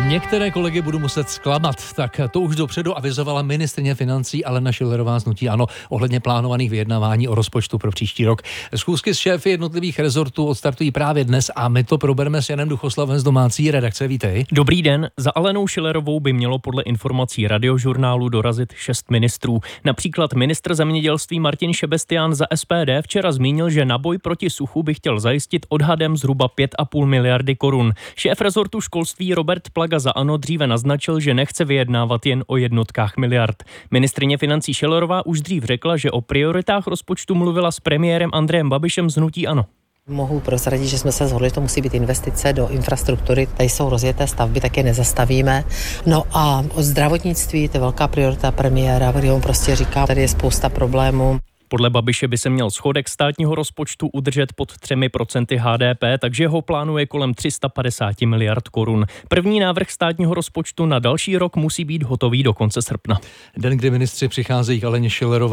Některé kolegy budu muset zklamat, tak to už dopředu avizovala ministryně financí Alena Schillerová z hnutí ANO ohledně plánovaných vyjednávání o rozpočtu pro příští rok. Schůzky s šéfy jednotlivých rezortů odstartují právě dnes a my to probereme s Janem Duchoslavem z domácí redakce. Vítej. Dobrý den. Za Alenou Schillerovou by mělo podle informací Radiožurnálu dorazit 6 ministrů. Například ministr zemědělství Martin Šebestián za SPD včera zmínil, že na boj proti suchu by chtěl zajistit odhadem zhruba 5,5 miliardy korun. Šéf rezortu školství Robert Plaga za ANO dříve naznačil, že nechce vyjednávat jen o jednotkách miliard. Ministryně financí Schillerová už dřív řekla, že o prioritách rozpočtu mluvila s premiérem Andrejem Babišem z hnutí ANO. Mohu prozradit, že jsme se shodli, že to musí být investice do infrastruktury. Tady jsou rozjeté stavby, tak je nezastavíme. No a o zdravotnictví, to je velká priorita premiéra, který on prostě říká, tady je spousta problémů. Podle Babiše by se měl schodek státního rozpočtu udržet pod 3% HDP, takže ho plánuje kolem 350 miliard korun. První návrh státního rozpočtu na další rok musí být hotový do konce srpna. Den, kdy ministři přicházejí k Aleně Schillerové